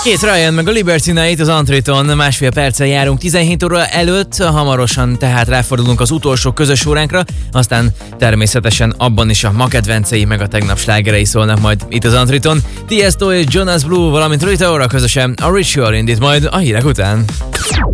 Két Ryan meg a Liberty Night az Antriton, másfél perccel járunk 17 óra előtt, hamarosan tehát ráfordulunk az utolsó közös óránkra, aztán természetesen abban is a ma kedvencei meg a tegnap slágerei szólnak majd itt az Antriton. Tiesto és Jonas Blue, valamint Rita Ora közösen a Ritual indít majd a hírek után.